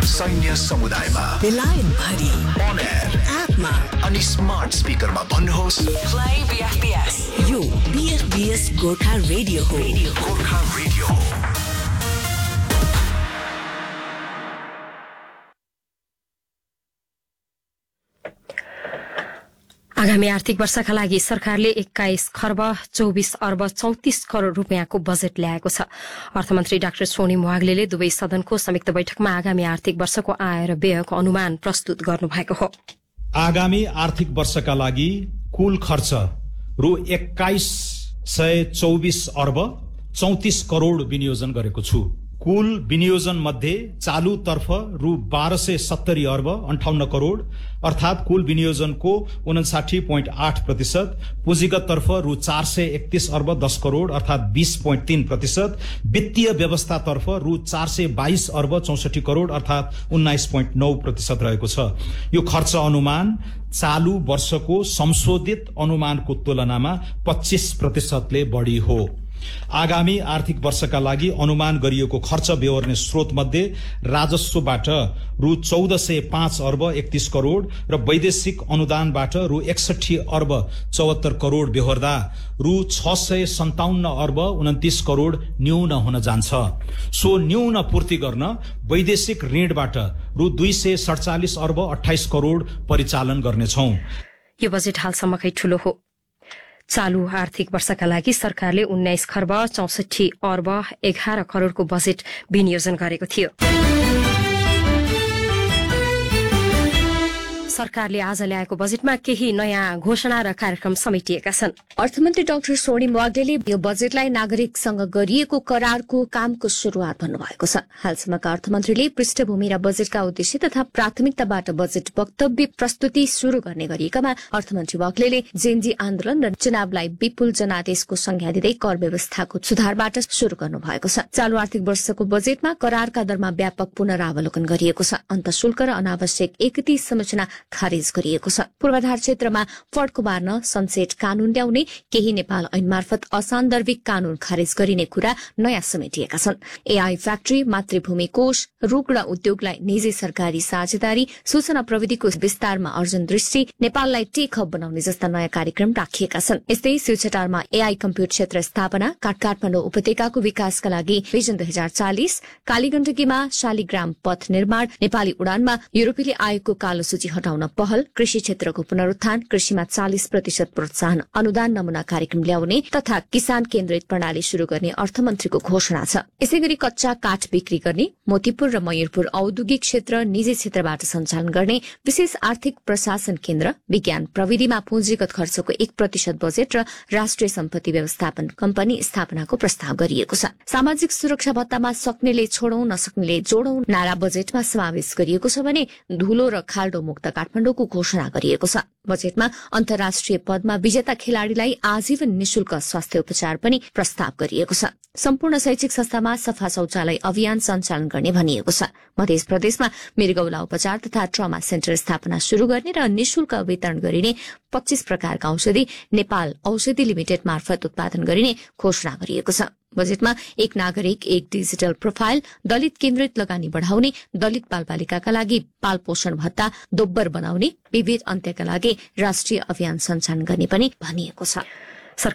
सैन्य समुदायमा, बेलायन भरि, अन एयर, एपमा अनि स्मार्ट स्पिकरमा भन्नुहोस् प्ले बीएफबीएस। यो बीएफबीएस गोर्खा रेडियो हो। गोर्खा रेडियो हो। आगामी आर्थिक वर्षका लागि सरकारले 21 खर्ब 24 अर्ब 34 करोड़ रूपियाँको बजेट ल्याएको छ। अर्थमन्त्री डाक्टर सोनिम वाग्लेले दुवै सदनको संयुक्त बैठकमा आगामी आर्थिक वर्षको आय र व्ययको अनुमान प्रस्तुत गर्नुभएको हो। आगामी आर्थिक वर्षका लागि कुल खर्च रु 2124 अर्ब 34 करोड़ विनियोजन गरेको छु। कुल विनियोजन मध्ये चालू तर्फ रु 1270 अर्ब 58 करोड़ अर्थात कुल विनियोजनको 59.8%, पुँजीगत तर्फ रु 431 अर्ब 10 करोड़ अर्थात 20.3%, वित्तीय व्यवस्था तर्फ रु 422 अर्ब 64 करोड़ अर्थात 19.9% रहेको छ। यो खर्च अनुमान चालू वर्षको संशोधित अनुमानको तुलनामा 25%ले बढी हो। आगामी आर्थिक वर्षका लागि अनुमान गरिएको खर्च बेहोर्ने स्रोत मध्ये राजस्वबाट रु 1405 अर्ब 31 करोड़ र वैदेशिक अनुदानबाट रु 61 अर्ब 74 करोड़ बेहोर्दा रु 657 अर्ब 29 करोड़ न्यून हुन जान्छ। सो न्यून पूर्ति गर्न वैदेशिक ऋणबाट रु 247 अर्ब 28 करोड़ परिचालन गर्नेछौं। यो बजेट हालसम्मकै ठूलो हो। चालू आर्थिक वर्षका लागि सरकारले 19 खर्ब 64 अर्ब 11 करोड़को बजेट विनियोजन गरेको थियो। सरकारले आज ल्याएको बजेटमा केही नयाँ घोषणा र कार्यक्रम समेटिएका छन्। अर्थमन्त्री डाक्टर सोनिम वाग्लेले यो बजेटलाई नागरिकसँग गरिएको करारको कामको शुरूआत भन्नुभएको छ। हालसम्मका अर्थमन्त्रीले पृष्ठभूमि र बजेटका उद्देश्य तथा प्राथमिकताबाट बजेट वक्तव्य प्रस्तुति शुरू गर्ने गरिएकामा अर्थमन्त्री वाग्लेले जेनजी आन्दोलन र चुनावलाई विपुल जनादेशको संज्ञा दिँदै कर व्यवस्थाको सुधारबाट शुरू गर्नुभएको छ। चालू आर्थिक वर्षको बजेटमा करारका दरमा व्यापक पुनरावलोकन गरिएको छ। अन्तःशुल्क र अनावश्यक एकति संरचना खारेज गरिएको छ। पूर्वाधार क्षेत्रमा फड्को बार्न सनसेट कानून ल्याउने, केही नेपाल ऐन मार्फत असान्दर्भिक कानून खारेज गरिने कुरा नयाँ समेटिएका छन्। एआई फ्याक्ट्री, मातृभूमि कोष, रुख र उद्योगलाई निजी सरकारी साझेदारी, सूचना प्रविधिको विस्तारमा अर्जुन दृष्टि, नेपाललाई टेक हब बनाउने जस्ता नयाँ कार्यक्रम राखिएका छन्। यस्तै शिवछटारमा एआई कम्प्युटर क्षेत्र स्थापना, काठमाडौँ उपत्यकाको विकासका लागि भिजन 2040, कालीगण्डकीमा शालिग्राम पथ निर्माण, नेपाली उडानमा युरोपेली आयोगको कालो सूची हटाउन पहल, कृषि क्षेत्रको पुनरुत्थान, कृषिमा 40% प्रोत्साहन अनुदान नमूना कार्यक्रम ल्याउने तथा किसान केन्द्रित प्रणाली शुरू गर्ने अर्थमन्त्रीको घोषणा छ। यसैगरी कच्चा काठ बिक्री गर्ने, मोतीपुर र मयूरपुर औद्योगिक क्षेत्र निजी क्षेत्रबाट सञ्चालन गर्ने, विशेष आर्थिक प्रशासन केन्द्र, विज्ञान प्रविधिमा पुँजीगत खर्चको 1% बजेट र राष्ट्रिय सम्पत्ति व्यवस्थापन कम्पनी स्थापनाको प्रस्ताव गरिएको छ। सामाजिक सुरक्षा भत्तामा सक्नेले छोडौं नसक्नेले जोडौं नारा बजेटमा समावेश गरिएको छ भने धुलो र खाल्डो मुक्त काठमाडौँको घोषणा गरिएको छ। बजेटमा अन्तर्राष्ट्रिय पदमा विजेता खेलाड़ीलाई आजीवन निशुल्क स्वास्थ्य उपचार पनि प्रस्ताव गरिएको छ। सम्पूर्ण शैक्षिक संस्थामा सफा शौचालय अभियान सञ्चालन गर्ने भनिएको छ। मध्य प्रदेशमा मृगौला उपचार तथा ट्रमा सेन्टर स्थापना शुरू गर्ने र निशुल्क वितरण गरिने 25 प्रकारका औषधि नेपाल औषधि लिमिटेड मार्फत उत्पादन गरिने घोषणा गरिएको छ। बजेटमा एक नागरिक एक डिजिटल प्रोफाइल, दलित केन्द्रित लगानी बढ़ाउने, दलित बालबालिकाका लागि बाल पोषण भत्ता दोब्बर बनाउने, विभेद अन्त्यका लागि राष्ट्रिय अभियान सञ्चालन गर्ने पनि भनिएको छ।